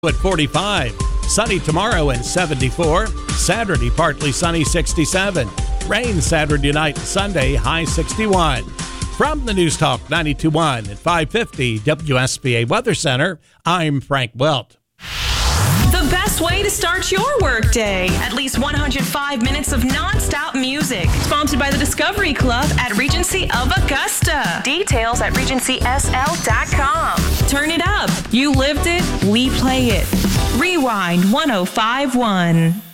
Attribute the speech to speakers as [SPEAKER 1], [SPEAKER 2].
[SPEAKER 1] At 45. Sunny tomorrow and 74. Saturday, partly sunny, 67. Rain Saturday night and Sunday, high 61. From the News Talk 92.1 at 550 WSBA Weather Center, I'm Frank Welt.
[SPEAKER 2] The best way to start your workday. At least 105 minutes of non-stop music. Sponsored by the Discovery Club at Regency of Augusta. Details at regencysl.com. Turn it up. You lived it, we play it. Rewind 105.1.